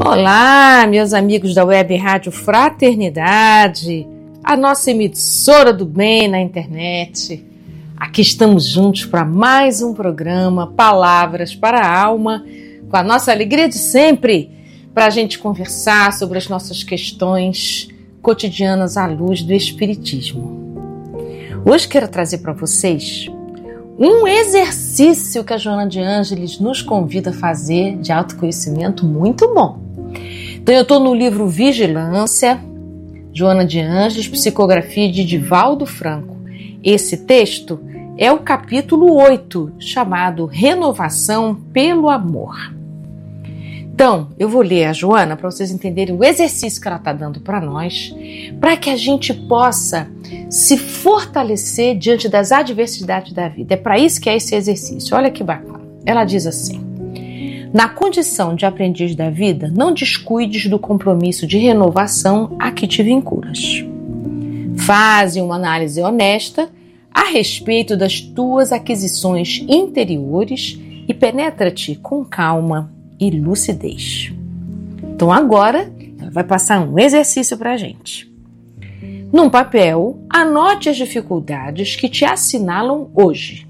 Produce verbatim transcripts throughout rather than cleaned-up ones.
Olá, meus amigos da Web Rádio Fraternidade, a nossa emissora do bem na internet. Aqui estamos juntos para mais um programa Palavras para a Alma, com a nossa alegria de sempre, para a gente conversar sobre as nossas questões cotidianas à luz do Espiritismo. Hoje quero trazer para vocês um exercício que a Joana de Ângeles nos convida a fazer de autoconhecimento muito bom. Então eu estou no livro Vigilância, Joana de Ângeles, psicografia de Divaldo Franco. Esse texto é o capítulo oito, chamado Renovação pelo Amor. Então, eu vou ler a Joana para vocês entenderem o exercício que ela está dando para nós, para que a gente possa se fortalecer diante das adversidades da vida. É para isso que é esse exercício. Olha que bacana. Ela diz assim: na condição de aprendiz da vida, não descuides do compromisso de renovação a que te vinculas. Faze uma análise honesta a respeito das tuas aquisições interiores e penetra-te com calma e lucidez. Então agora ela vai passar um exercício para a gente. Num papel, anote as dificuldades que te assinalam hoje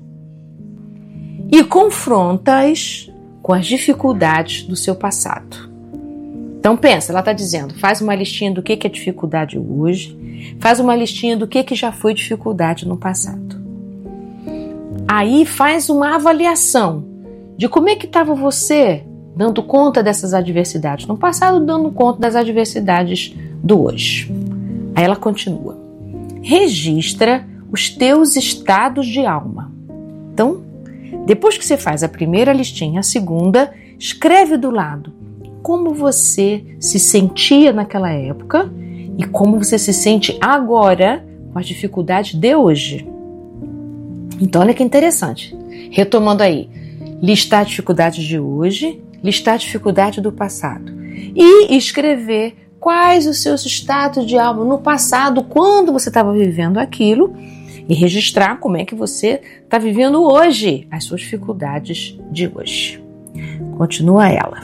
e confronta-as com as dificuldades do seu passado. Então pensa, ela está dizendo, faz uma listinha do que, que é dificuldade hoje, faz uma listinha do que, que já foi dificuldade no passado. Aí faz uma avaliação de como é que estava você dando conta dessas adversidades no passado, dando conta das adversidades do hoje. Aí ela continua. Registra os teus estados de alma. Então, depois que você faz a primeira listinha, a segunda, escreve do lado como você se sentia naquela época e como você se sente agora com as dificuldades de hoje. Então, olha que interessante. Retomando aí, listar as dificuldades de hoje, listar a dificuldade do passado e escrever quais os seus estados de alma no passado, quando você estava vivendo aquilo, e registrar como é que você está vivendo hoje, as suas dificuldades de hoje. Continua ela.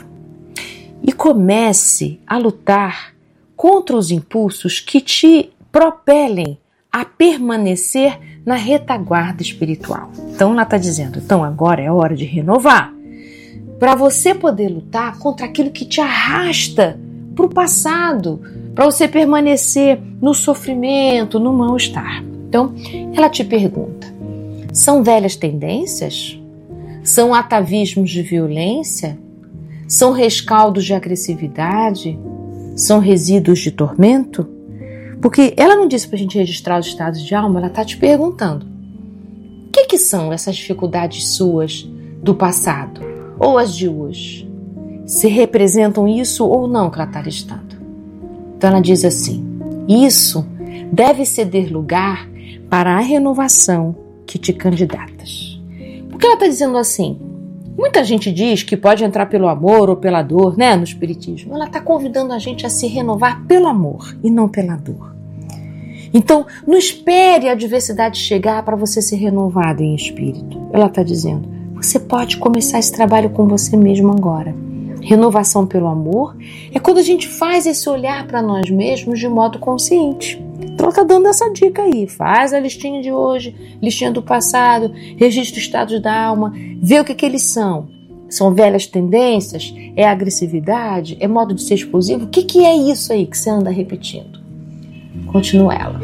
E comece a lutar contra os impulsos que te propelem a permanecer na retaguarda espiritual. Então ela está dizendo, então agora é hora de renovar, para você poder lutar contra aquilo que te arrasta para o passado, para você permanecer no sofrimento, no mal-estar. Então, ela te pergunta, são velhas tendências? São atavismos de violência? São rescaldos de agressividade? São resíduos de tormento? Porque ela não disse para a gente registrar os estados de alma, ela está te perguntando, o que, que são essas dificuldades suas do passado ou as de hoje? Se representam isso ou não que ela está listando? Então ela diz assim, isso deve ceder lugar para a renovação que te candidatas. Porque ela está dizendo assim, muita gente diz que pode entrar pelo amor ou pela dor, né, no Espiritismo. Ela está convidando a gente a se renovar pelo amor e não pela dor. Então, não espere a adversidade chegar para você ser renovado em espírito. Ela está dizendo, você pode começar esse trabalho com você mesmo agora. Renovação pelo amor é quando a gente faz esse olhar para nós mesmos de modo consciente. Então ela está dando essa dica aí, faz a listinha de hoje, listinha do passado, registra os estados da alma, vê o que, que eles são. São velhas tendências? É agressividade? É modo de ser explosivo? O que, que é isso aí que você anda repetindo? Continua ela.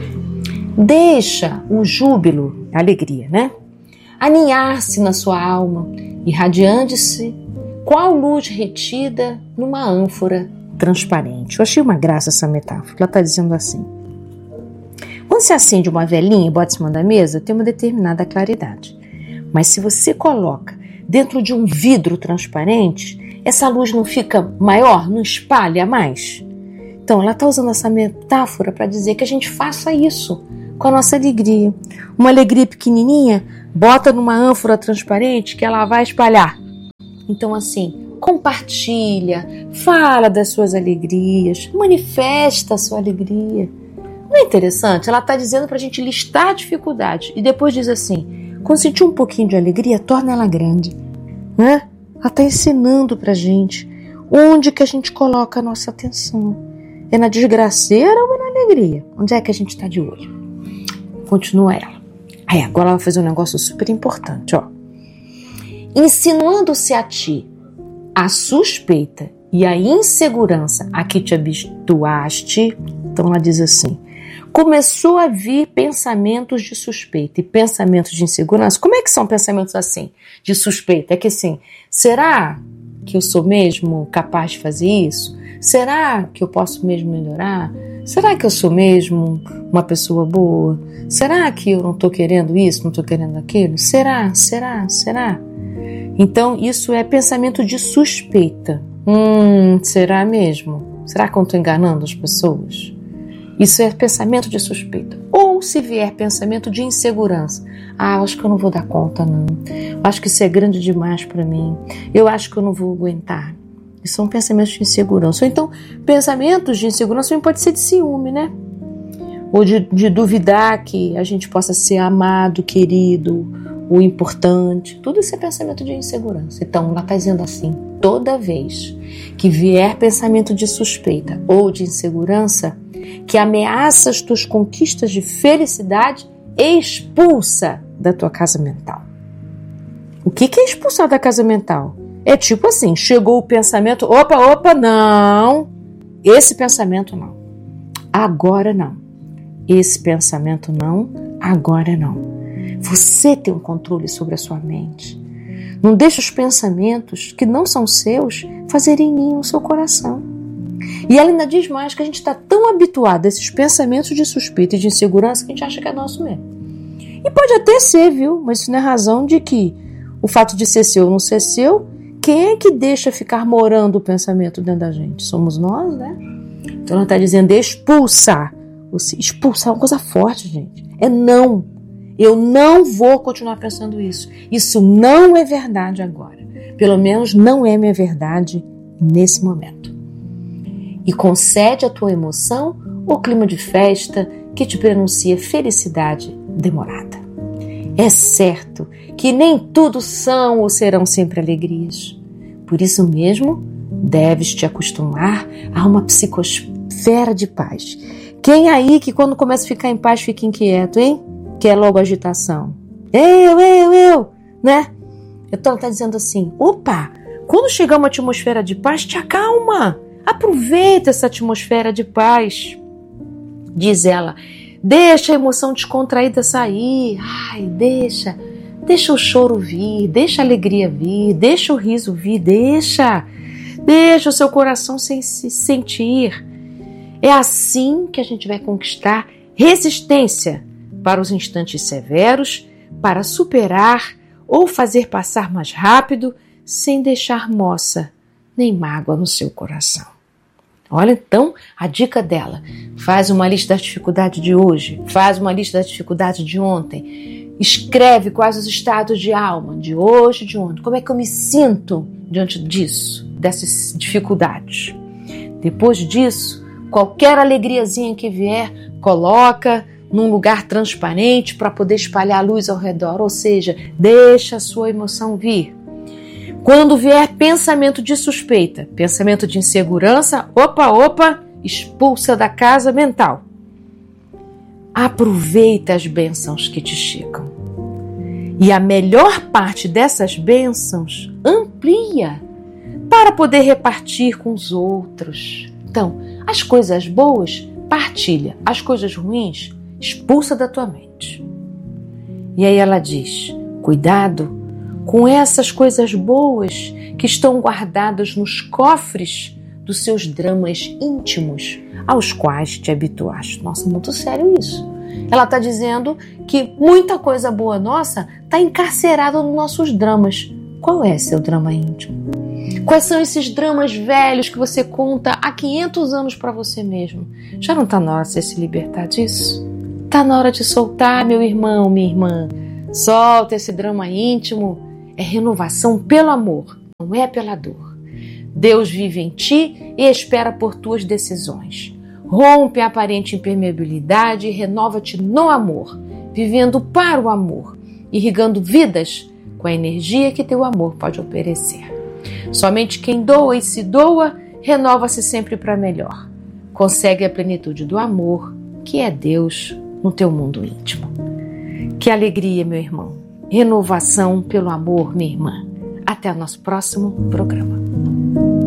Deixa o júbilo, a alegria, né? Aninhar-se na sua alma, irradiando-se qual luz retida numa ânfora transparente. Eu achei uma graça essa metáfora. Ela está dizendo assim, quando você acende uma velinha e bota em cima da mesa, tem uma determinada claridade. Mas se você coloca dentro de um vidro transparente, essa luz não fica maior, não espalha mais? Então, ela está usando essa metáfora para dizer que a gente faça isso com a nossa alegria. Uma alegria pequenininha, bota numa ânfora transparente que ela vai espalhar. Então, assim, compartilha, fala das suas alegrias, manifesta a sua alegria. Não é interessante? Ela está dizendo para a gente listar dificuldades e depois diz assim, quando sentir um pouquinho de alegria, torna ela grande. Né? Ela está ensinando para a gente Onde que a gente coloca a nossa atenção? É na desgraceira ou é na alegria? Onde é que a gente está de olho? Continua ela. Aí agora ela vai fazer um negócio super importante, ó. Insinuando-se a ti a suspeita e a insegurança a que te habituaste, então ela diz assim, começou a vir pensamentos de suspeita e pensamentos de insegurança. Como é que são pensamentos assim, de suspeita? É que assim, será que eu sou mesmo capaz de fazer isso? Será que eu posso mesmo melhorar? Será que eu sou mesmo uma pessoa boa? Será que eu não estou querendo isso, não estou querendo aquilo? Será? Será? Será? Então, isso é pensamento de suspeita. Hum, será mesmo? Será que eu estou enganando as pessoas? Isso é pensamento de suspeita. Ou se vier pensamento de insegurança. Ah, eu acho que eu não vou dar conta, não. Eu acho que isso é grande demais para mim. Eu acho que eu não vou aguentar. Isso são pensamentos de insegurança. Ou então, pensamentos de insegurança também pode ser de ciúme, né? Ou de, de duvidar que a gente possa ser amado, querido, o importante. Tudo isso é pensamento de insegurança. Então, ela está dizendo assim, toda vez que vier pensamento de suspeita ou de insegurança, que ameaça as tuas conquistas de felicidade, expulsa da tua casa mental. O que é expulsar da casa mental? É tipo assim, chegou o pensamento, opa, opa, não, esse pensamento não, agora não, esse pensamento não, agora não. Você tem um controle sobre a sua mente. Não deixe os pensamentos que não são seus fazerem ninho no seu coração. E ela ainda diz mais que a gente está tão habituado a esses pensamentos de suspeita e de insegurança que a gente acha que é nosso mesmo. E pode até ser, viu? Mas isso não é razão de que o fato de ser seu ou não ser seu, quem é que deixa ficar morando o pensamento dentro da gente? Somos nós, né? Então ela está dizendo expulsar. Expulsar é uma coisa forte, gente. É não. Eu não vou continuar pensando isso. Isso não é verdade agora. Pelo menos não é minha verdade nesse momento. E concede à tua emoção o clima de festa que te prenuncia felicidade demorada. É certo que nem tudo são ou serão sempre alegrias. Por isso mesmo, deves te acostumar a uma psicosfera de paz. Quem aí que quando começa a ficar em paz fica inquieto, hein? Quer logo agitação. Eu, eu, eu, né? Então ela está dizendo assim, opa, quando chegar uma atmosfera de paz, te acalma. Aproveita essa atmosfera de paz. Diz ela, deixa a emoção descontraída sair. Ai, deixa, deixa o choro vir, deixa a alegria vir, deixa o riso vir, deixa. Deixa o seu coração sem se sentir. É assim que a gente vai conquistar resistência para os instantes severos, para superar ou fazer passar mais rápido, sem deixar moça nem mágoa no seu coração. Olha então a dica dela. Faz uma lista das dificuldades de hoje, faz uma lista das dificuldades de ontem, escreve quais os estados de alma de hoje e de ontem. Como é que eu me sinto diante disso, dessas dificuldades? Depois disso, qualquer alegriazinha que vier, coloca num lugar transparente para poder espalhar a luz ao redor, ou seja, deixa a sua emoção vir. Quando vier pensamento de suspeita, pensamento de insegurança, opa, opa, expulsa da casa mental. Aproveita as bênçãos que te chegam. E a melhor parte dessas bênçãos amplia para poder repartir com os outros. Então, as coisas boas, partilha. As coisas ruins, expulsa da tua mente. E aí ela diz, cuidado com essas coisas boas que estão guardadas nos cofres dos seus dramas íntimos aos quais te habituaste. Nossa, muito sério isso. Ela está dizendo que muita coisa boa nossa está encarcerada nos nossos dramas. Qual é seu drama íntimo? Quais são esses dramas velhos que você conta há quinhentos anos para você mesmo? Já não está na hora de você se libertar disso? Está na hora de soltar, meu irmão, minha irmã. Solta esse drama íntimo. É renovação pelo amor, não é pela dor. Deus vive em ti e espera por tuas decisões. Rompe a aparente impermeabilidade e renova-te no amor, vivendo para o amor, irrigando vidas com a energia que teu amor pode oferecer. Somente quem doa e se doa renova-se sempre para melhor. Consegue a plenitude do amor, que é Deus, no teu mundo íntimo. Que alegria, meu irmão. Renovação pelo amor, minha irmã. Até o nosso próximo programa.